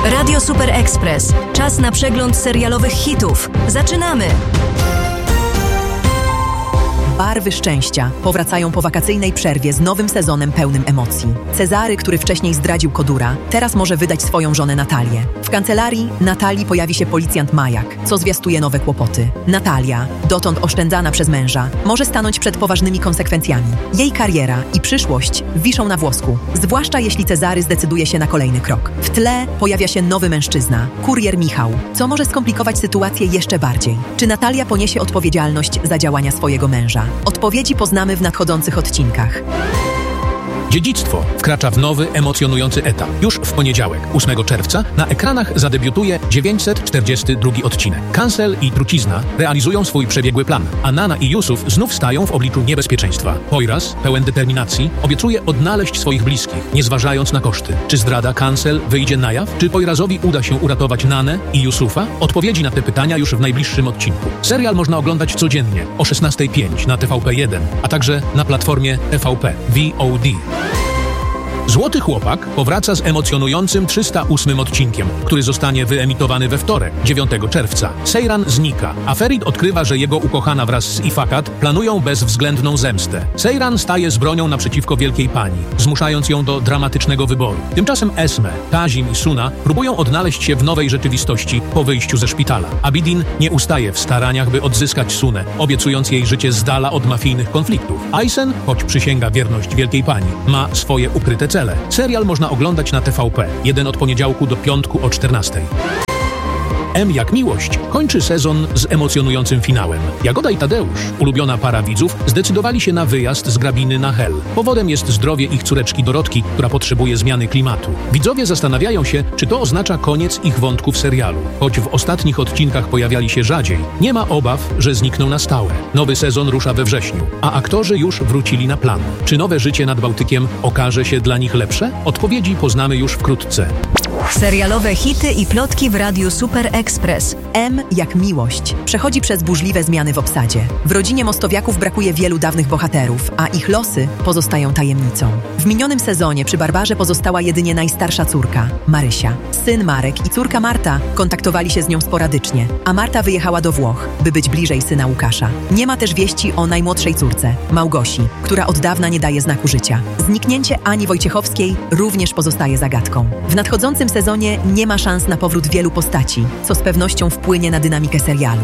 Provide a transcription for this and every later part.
Radio Super Express. Czas na przegląd serialowych hitów. Zaczynamy! Barwy szczęścia powracają po wakacyjnej przerwie z nowym sezonem pełnym emocji. Cezary, który wcześniej zdradził Kodura, teraz może wydać swoją żonę Natalię. W kancelarii Natalii pojawi się policjant Majak, co zwiastuje nowe kłopoty. Natalia, dotąd oszczędzana przez męża, może stanąć przed poważnymi konsekwencjami. Jej kariera i przyszłość wiszą na włosku, zwłaszcza jeśli Cezary zdecyduje się na kolejny krok. W tle pojawia się nowy mężczyzna, kurier Michał, co może skomplikować sytuację jeszcze bardziej. Czy Natalia poniesie odpowiedzialność za działania swojego męża? Odpowiedzi poznamy w nadchodzących odcinkach. Dziedzictwo wkracza w nowy, emocjonujący etap. Już w poniedziałek, 8 czerwca, na ekranach zadebiutuje 942 odcinek. Kancel i trucizna realizują swój przebiegły plan, a Nana i Jusuf znów stają w obliczu niebezpieczeństwa. Poyraz, pełen determinacji, obiecuje odnaleźć swoich bliskich, nie zważając na koszty. Czy zdrada Kancel wyjdzie na jaw? Czy Poyrazowi uda się uratować Nanę i Jusufa? Odpowiedzi na te pytania już w najbliższym odcinku. Serial można oglądać codziennie o 16:05 na TVP1, a także na platformie TVP VOD. Złoty Chłopak powraca z emocjonującym 308 odcinkiem, który zostanie wyemitowany we wtorek, 9 czerwca. Seyran znika, a Ferit odkrywa, że jego ukochana wraz z Ifakat planują bezwzględną zemstę. Seyran staje z bronią naprzeciwko Wielkiej Pani, zmuszając ją do dramatycznego wyboru. Tymczasem Esme, Kazim i Suna próbują odnaleźć się w nowej rzeczywistości po wyjściu ze szpitala. Abidin nie ustaje w staraniach, by odzyskać Sunę, obiecując jej życie z dala od mafijnych konfliktów. Aysen, choć przysięga wierność Wielkiej Pani, ma swoje ukryte cele. Serial można oglądać na TVP, jeden od poniedziałku do piątku o 14:00. M jak miłość kończy sezon z emocjonującym finałem. Jagoda i Tadeusz, ulubiona para widzów, zdecydowali się na wyjazd z Grabiny na Hel. Powodem jest zdrowie ich córeczki Dorotki, która potrzebuje zmiany klimatu. Widzowie zastanawiają się, czy to oznacza koniec ich wątku w serialu. Choć w ostatnich odcinkach pojawiali się rzadziej, nie ma obaw, że znikną na stałe. Nowy sezon rusza we wrześniu, a aktorzy już wrócili na plan. Czy nowe życie nad Bałtykiem okaże się dla nich lepsze? Odpowiedzi poznamy już wkrótce. Serialowe hity i plotki w Radiu Super Express. M jak miłość przechodzi przez burzliwe zmiany w obsadzie. W rodzinie Mostowiaków brakuje wielu dawnych bohaterów, a ich losy pozostają tajemnicą. W minionym sezonie przy Barbarze pozostała jedynie najstarsza córka, Marysia. Syn Marek i córka Marta kontaktowali się z nią sporadycznie, a Marta wyjechała do Włoch, by być bliżej syna Łukasza. Nie ma też wieści o najmłodszej córce, Małgosi, która od dawna nie daje znaku życia. Zniknięcie Ani Wojciechowskiej również pozostaje zagadką. W nadchodzącym sezonie nie ma szans na powrót wielu postaci, co z pewnością wpłynie na dynamikę serialu.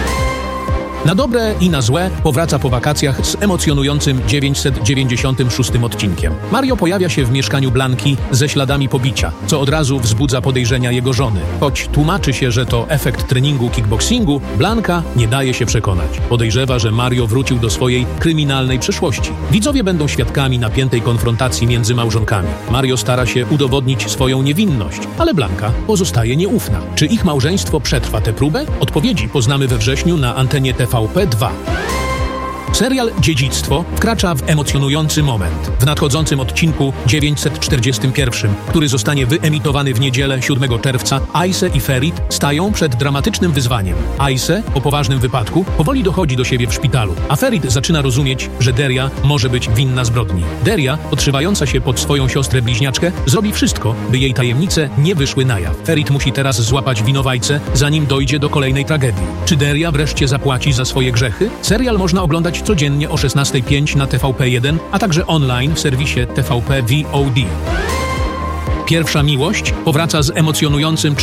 Na dobre i na złe powraca po wakacjach z emocjonującym 996 odcinkiem. Mario pojawia się w mieszkaniu Blanki ze śladami pobicia, co od razu wzbudza podejrzenia jego żony. Choć tłumaczy się, że to efekt treningu kickboxingu, Blanka nie daje się przekonać. Podejrzewa, że Mario wrócił do swojej kryminalnej przeszłości. Widzowie będą świadkami napiętej konfrontacji między małżonkami. Mario stara się udowodnić swoją niewinność, ale Blanka pozostaje nieufna. Czy ich małżeństwo przetrwa tę próbę? Odpowiedzi poznamy we wrześniu na antenie TVP2. Serial Dziedzictwo wkracza w emocjonujący moment. W nadchodzącym odcinku 941, który zostanie wyemitowany w niedzielę 7 czerwca, Ayse i Ferit stają przed dramatycznym wyzwaniem. Ayse, po poważnym wypadku, powoli dochodzi do siebie w szpitalu, a Ferit zaczyna rozumieć, że Deria może być winna zbrodni. Deria, podszywająca się pod swoją siostrę bliźniaczkę, zrobi wszystko, by jej tajemnice nie wyszły na jaw. Ferit musi teraz złapać winowajcę, zanim dojdzie do kolejnej tragedii. Czy Deria wreszcie zapłaci za swoje grzechy? Serial można oglądać codziennie o 16:05 na TVP1, a także online w serwisie TVP VOD. Pierwsza miłość powraca z emocjonującym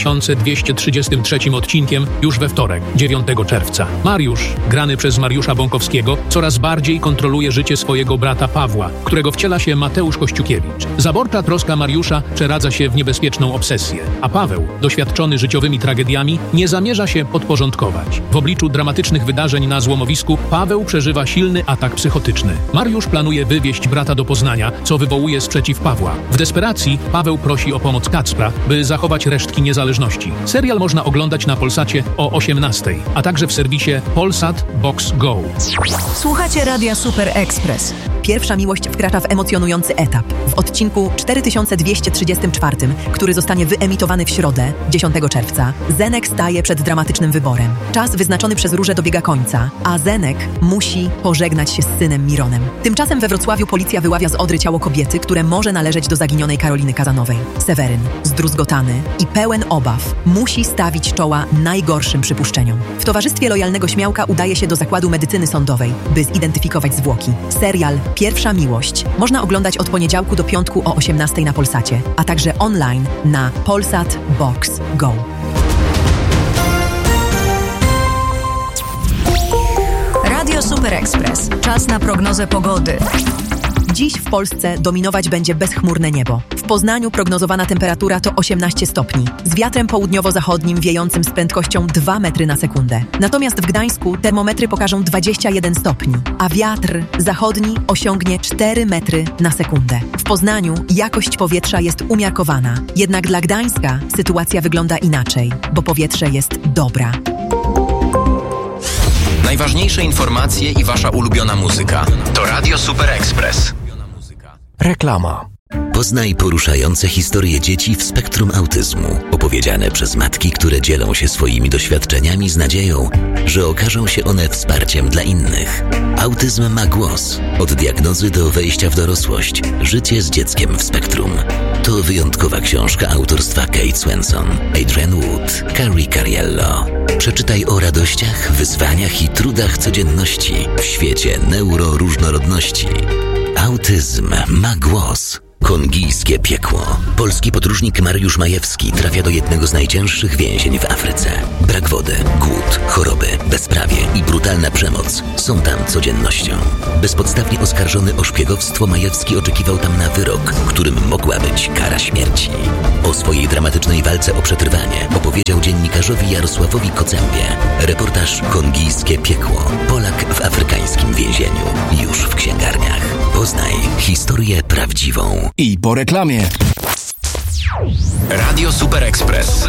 4233 odcinkiem już we wtorek, 9 czerwca. Mariusz, grany przez Mariusza Bąkowskiego, coraz bardziej kontroluje życie swojego brata Pawła, którego wciela się Mateusz Kościukiewicz. Zaborcza troska Mariusza przeradza się w niebezpieczną obsesję, a Paweł, doświadczony życiowymi tragediami, nie zamierza się podporządkować. W obliczu dramatycznych wydarzeń na złomowisku Paweł przeżywa silny atak psychotyczny. Mariusz planuje wywieźć brata do Poznania, co wywołuje sprzeciw Pawła. W desperacji Paweł prosi o pomoc Kacpra, by zachować resztki niezależności. Serial można oglądać na Polsacie o 18:00, a także w serwisie Polsat Box Go. Słuchacie Radia Super Express. Pierwsza miłość wkracza w emocjonujący etap. W odcinku 4234, który zostanie wyemitowany w środę, 10 czerwca, Zenek staje przed dramatycznym wyborem. Czas wyznaczony przez Różę dobiega końca, a Zenek musi pożegnać się z synem Mironem. Tymczasem we Wrocławiu policja wyławia z Odry ciało kobiety, które może należeć do zaginionej Karoliny Kazanowej. Seweryn, zdruzgotany i pełen obaw, musi stawić czoła najgorszym przypuszczeniom. W towarzystwie lojalnego śmiałka udaje się do zakładu medycyny sądowej, by zidentyfikować zwłoki. Serial Pierwsza miłość można oglądać od poniedziałku do piątku o 18:00 na Polsacie, a także online na Polsat Box Go. Radio Super Express. Czas na prognozę pogody. Dziś w Polsce dominować będzie bezchmurne niebo. W Poznaniu prognozowana temperatura to 18 stopni, z wiatrem południowo-zachodnim wiejącym z prędkością 2 metry na sekundę. Natomiast w Gdańsku termometry pokażą 21 stopni, a wiatr zachodni osiągnie 4 metry na sekundę. W Poznaniu jakość powietrza jest umiarkowana, jednak dla Gdańska sytuacja wygląda inaczej, bo powietrze jest dobra. Najważniejsze informacje i wasza ulubiona muzyka. To Radio Super Express. Reklama. Poznaj poruszające historie dzieci w spektrum autyzmu, opowiedziane przez matki, które dzielą się swoimi doświadczeniami z nadzieją, że okażą się one wsparciem dla innych. Autyzm ma głos. Od diagnozy do wejścia w dorosłość. Życie z dzieckiem w spektrum. To wyjątkowa książka autorstwa Kate Swenson, Adrienne Wood, Carrie Cariello. Przeczytaj o radościach, wyzwaniach i trudach codzienności w świecie neuroróżnorodności. Autyzm ma głos. Kongijskie piekło. Polski podróżnik Mariusz Majewski trafia do jednego z najcięższych więzień w Afryce. Brak wody, głód, choroby, bezprawie i brutalna przemoc są tam codziennością. Bezpodstawnie oskarżony o szpiegowstwo, Majewski oczekiwał tam na wyrok, którym mogła być kara śmierci. O swojej dramatycznej walce o przetrwanie opowiedział dziennikarzowi Jarosławowi Kocębie. Reportaż Kongijskie piekło. Polak w afrykańskim więzieniu. Już w księgarniach. Poznaj historię prawdziwą. I po reklamie. Radio Super Express.